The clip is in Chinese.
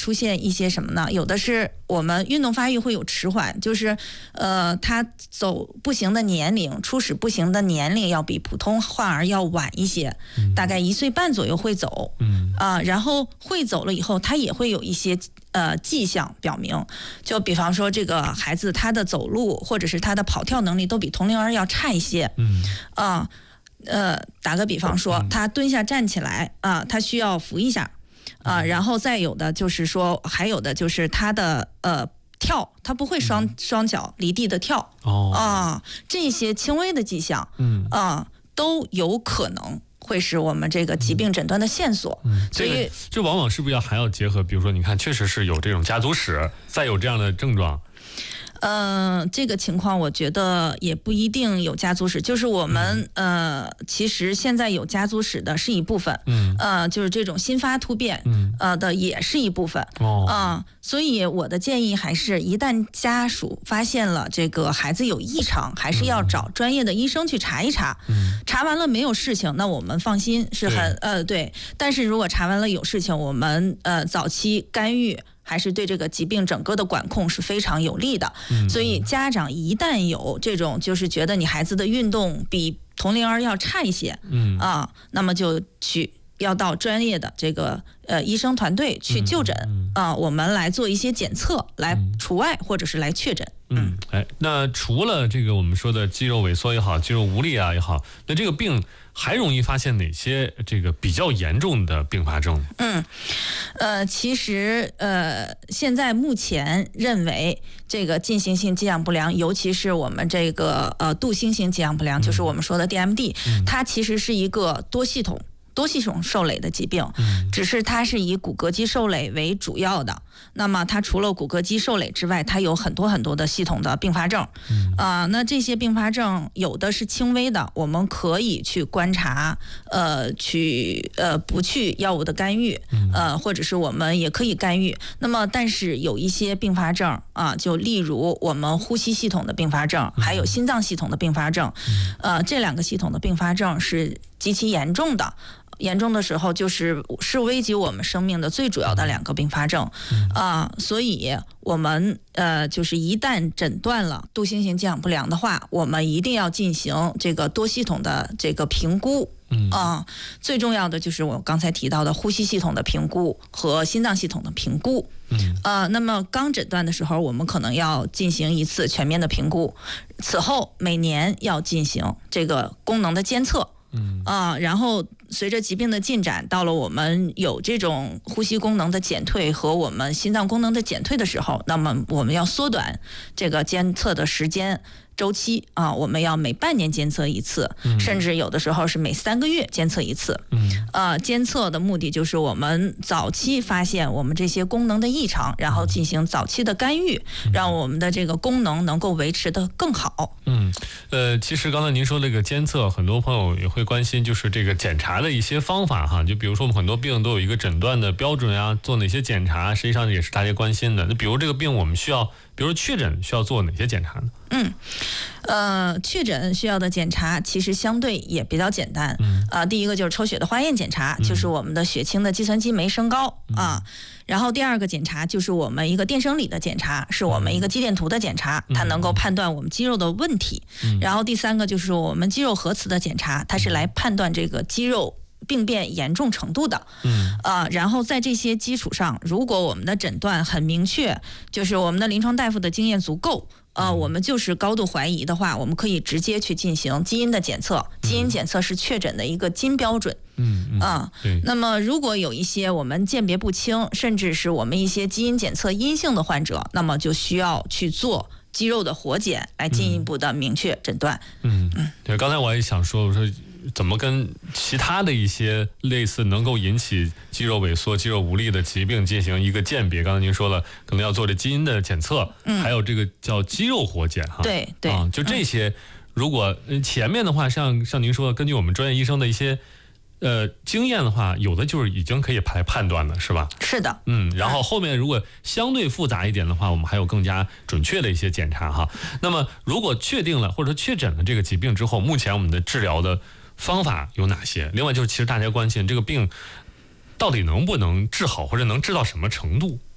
出现一些什么呢？有的是我们运动发育会有迟缓，就是他走步行的年龄，初始步行的年龄要比普通患儿要晚一些，大概1岁半左右会走，然后会走了以后，他也会有一些迹象表明，就比方说这个孩子他的走路或者是他的跑跳能力都比同龄儿要差一些，打个比方说，他蹲下站起来他需要扶一下然后再有的就是说，还有的就是他的跳，他不会双脚离地的跳这些轻微的迹象都有可能会是我们这个疾病诊断的线索。所以这往往是不是还要结合，比如说你看确实是有这种家族史，再有这样的症状。 这个情况我觉得也不一定有家族史，就是我们其实现在有家族史的是一部分，就是这种新发突变的也是一部分，所以我的建议还是，一旦家属发现了这个孩子有异常，还是要找专业的医生去查一查，查完了没有事情，那我们放心是很对，但是如果查完了有事情，我们早期干预还是对这个疾病整个的管控是非常有利的。所以家长一旦有这种就是觉得你孩子的运动比同龄儿要差一些，那么就要到专业的这个医生团队去就诊我们来做一些检测，来除外或者是来确诊。 那除了这个我们说的肌肉萎缩也好，肌肉无力也好，那这个病还容易发现哪些这个比较严重的并发症？ 其实现在目前认为这个进行性肌氧不良，尤其是我们这个杜兴型肌氧不良，就是我们说的 DMD，它其实是一个多系统受累的疾病，只是它是以骨骼肌受累为主要的。那么它除了骨骼肌受累之外，它有很多的系统的并发症。那这些并发症有的是轻微的，我们可以去观察，不去药物的干预，或者是我们也可以干预。那么但是有一些并发症就例如我们呼吸系统的并发症，还有心脏系统的并发症，这两个系统的并发症是极其严重的。严重的时候是危及我们生命的最主要的两个并发症所以我们就是一旦诊断了杜兴型肌氧不良的话，我们一定要进行这个多系统的这个评估最重要的就是我刚才提到的呼吸系统的评估和心脏系统的评估那么刚诊断的时候，我们可能要进行一次全面的评估，此后每年要进行这个功能的监测然后随着疾病的进展，到了我们有这种呼吸功能的减退和我们心脏功能的减退的时候，那么我们要缩短这个监测的时间周期我们要每半年监测一次，甚至有的时候是每3个月监测一次监测的目的就是我们早期发现我们这些功能的异常，然后进行早期的干预，让我们的这个功能能够维持得更好。 其实刚才您说这个监测，很多朋友也会关心，就是这个检查的一些方法哈。就比如说我们很多病都有一个诊断的标准做哪些检查，实际上也是大家关心的。那比如这个病我们需要，比如确诊需要做哪些检查呢？ 确诊需要的检查其实相对也比较简单第一个就是抽血的化验检查，就是我们的血清的计算激酶升高然后第二个检查就是我们一个电生理的检查，是我们一个肌电图的检查，它能够判断我们肌肉的问题然后第三个就是我们肌肉核磁的检查，它是来判断这个肌肉病变严重程度的然后在这些基础上，如果我们的诊断很明确，就是我们的临床大夫的经验足够我们就是高度怀疑的话，我们可以直接去进行基因的检测，基因检测是确诊的一个金标准那么如果有一些我们鉴别不清，甚至是我们一些基因检测阴性的患者，那么就需要去做肌肉的活检来进一步的明确诊断对，刚才我也想说，我说怎么跟其他的一些类似能够引起肌肉萎缩、肌肉无力的疾病进行一个鉴别？刚才您说了，可能要做这基因的检测，还有这个叫肌肉活检对就这些，如果前面的话，像您说的，根据我们专业医生的一些经验的话，有的就是已经可以来判断了，是吧？ 是的。 然后后面如果相对复杂一点的话，我们还有更加准确的一些检查那么如果确定了或者说确诊了这个疾病之后，目前我们的治疗的方法有哪些？另外就是其实大家关心这个病到底能不能治好，或者能治到什么程度？